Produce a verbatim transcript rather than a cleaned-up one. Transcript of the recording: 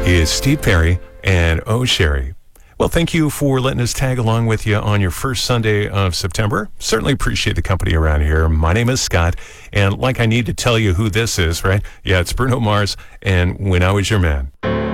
is Steve Perry and Oh Sherry. Well, thank you for letting us tag along with you on your first Sunday of September. Certainly appreciate the company around here. My name is Scott, and like I need to tell you who this is, right? Yeah, it's Bruno Mars and When I Was Your Man.